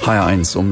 HR1 um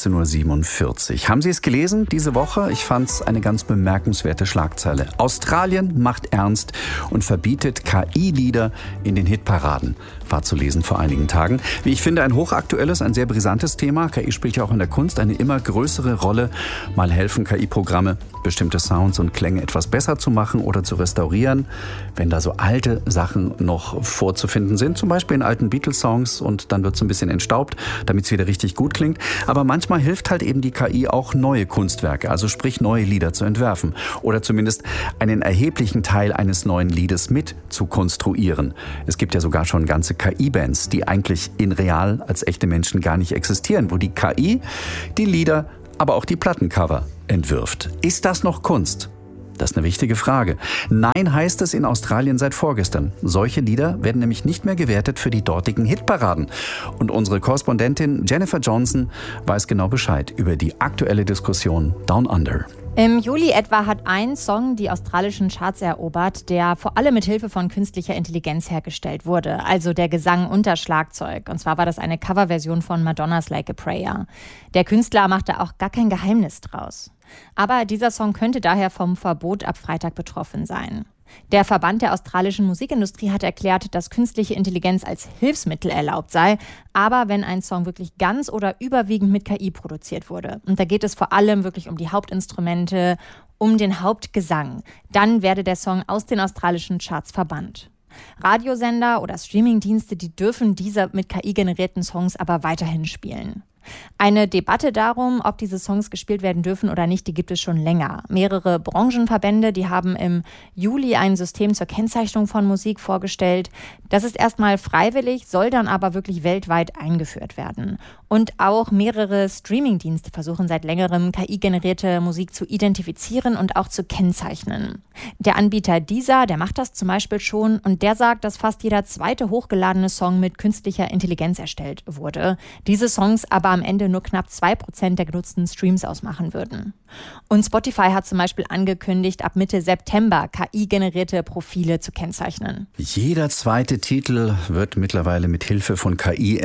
16.47 Uhr. Haben Sie es gelesen diese Woche? Ich fand es eine ganz bemerkenswerte Schlagzeile. Australien macht ernst und verbietet KI-Lieder in den Hitparaden. War zu lesen vor einigen Tagen. Wie ich finde, ein hochaktuelles, ein sehr brisantes Thema. KI spielt ja auch in der Kunst eine immer größere Rolle. Mal helfen KI-Programme, bestimmte Sounds und Klänge etwas besser zu machen oder zu restaurieren. Wenn da so alte Sachen noch vorzufinden sind, zum Beispiel in alten Beatles-Songs, und dann wird es ein bisschen entstaubt, damit es wieder richtig gut klingt. Aber manchmal hilft halt eben die KI auch, neue Kunstwerke, also sprich neue Lieder zu entwerfen oder zumindest einen erheblichen Teil eines neuen Liedes mit zu konstruieren. Es gibt ja sogar schon ganze KI-Bands, die eigentlich in real als echte Menschen gar nicht existieren, wo die KI die Lieder, aber auch die Plattencover entwirft. Ist das noch Kunst? Das ist eine wichtige Frage. Nein, heißt es in Australien seit vorgestern. Solche Lieder werden nämlich nicht mehr gewertet für die dortigen Hitparaden. Und unsere Korrespondentin Jennifer Johnson weiß genau Bescheid über die aktuelle Diskussion Down Under. Im Juli etwa hat ein Song die australischen Charts erobert, der vor allem mit Hilfe von künstlicher Intelligenz hergestellt wurde, also der Gesang unter Schlagzeug. Und zwar war das eine Coverversion von Madonnas Like a Prayer. Der Künstler machte auch gar kein Geheimnis draus. Aber dieser Song könnte daher vom Verbot ab Freitag betroffen sein. Der Verband der australischen Musikindustrie hat erklärt, dass künstliche Intelligenz als Hilfsmittel erlaubt sei, aber wenn ein Song wirklich ganz oder überwiegend mit KI produziert wurde. Und da geht es vor allem wirklich um die Hauptinstrumente, um den Hauptgesang. Dann werde der Song aus den australischen Charts verbannt. Radiosender oder Streamingdienste, die dürfen diese mit KI generierten Songs aber weiterhin spielen. Eine Debatte darum, ob diese Songs gespielt werden dürfen oder nicht, die gibt es schon länger. Mehrere Branchenverbände, die haben im Juli ein System zur Kennzeichnung von Musik vorgestellt. Das ist erstmal freiwillig, soll dann aber wirklich weltweit eingeführt werden. Und auch mehrere Streamingdienste versuchen seit längerem, KI-generierte Musik zu identifizieren und auch zu kennzeichnen. Der Anbieter Deezer, der macht das zum Beispiel schon, und der sagt, dass fast jeder zweite hochgeladene Song mit künstlicher Intelligenz erstellt wurde. Diese Songs aber am Ende nur knapp 2% der genutzten Streams ausmachen würden. Und Spotify hat zum Beispiel angekündigt, ab Mitte September KI-generierte Profile zu kennzeichnen. Jeder zweite Titel wird mittlerweile mit Hilfe von KI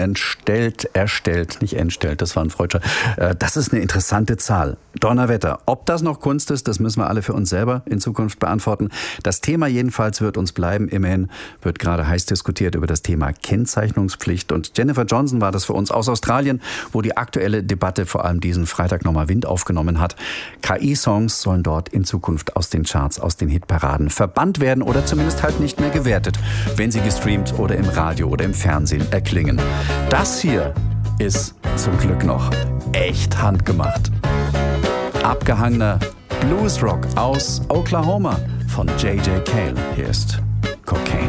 erstellt, das war ein Freudscher. Das ist eine interessante Zahl. Donnerwetter. Ob das noch Kunst ist, das müssen wir alle für uns selber in Zukunft beantworten. Das Thema jedenfalls wird uns bleiben. Immerhin wird gerade heiß diskutiert über das Thema Kennzeichnungspflicht. Und Jennifer Johnson war das für uns aus Australien, wo die aktuelle Debatte vor allem diesen Freitag nochmal Wind aufgenommen hat. KI-Songs sollen dort in Zukunft aus den Charts, aus den Hitparaden verbannt werden oder zumindest halt nicht mehr gewertet, wenn sie gestreamt oder im Radio oder im Fernsehen erklingen. Das hier ist zum Glück noch echt handgemacht. Abgehangener Bluesrock aus Oklahoma von J.J. Cale. Hier ist Cocaine.